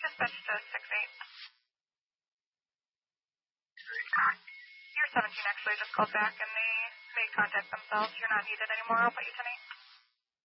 Dispatch to 6-8. Your 17 actually just called back and they made contact themselves. You're not needed anymore. I'll put you 10-8.